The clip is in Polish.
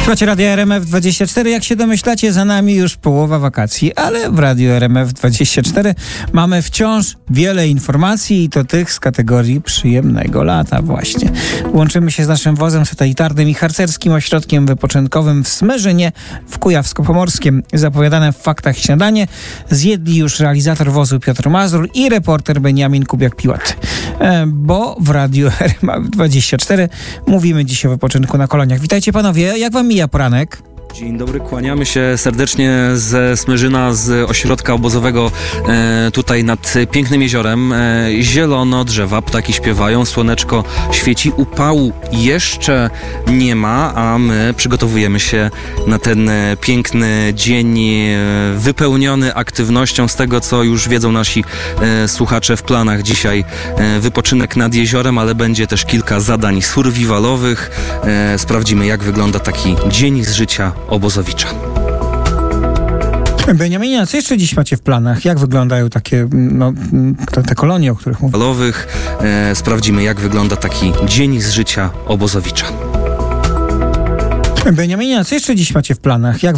Słuchajcie Radia RMF24. Jak się domyślacie, za nami już połowa wakacji, ale w Radiu RMF24 mamy wciąż wiele informacji i to tych z kategorii przyjemnego lata właśnie. Łączymy się z naszym wozem satelitarnym i harcerskim ośrodkiem wypoczynkowym w Smyrzynie w Kujawsko-Pomorskiem. Zapowiadane w faktach śniadanie zjedli już realizator wozu Piotr Mazur i reporter Beniamin Kubiak-Piłat. Bo w Radiu RMF24 mówimy dziś o wypoczynku na koloniach. Witajcie panowie, jak wam mija poranek? Dzień dobry, kłaniamy się serdecznie ze Smyrzyna, z ośrodka obozowego tutaj nad pięknym jeziorem. Zielono, drzewa, ptaki śpiewają, słoneczko świeci, upału jeszcze nie ma, a my przygotowujemy się na ten piękny dzień wypełniony aktywnością. Z tego, co już wiedzą nasi słuchacze, w planach dzisiaj wypoczynek nad jeziorem, ale będzie też kilka zadań survivalowych. Sprawdzimy, jak wygląda taki dzień z życia obozowicza. Beniaminie, co jeszcze dziś macie w planach? Jak wyglądają takie, te kolonie, o których mówię? Sprawdzimy, jak wygląda taki dzień z życia obozowicza. Beniaminie, co jeszcze dziś macie w planach? Jak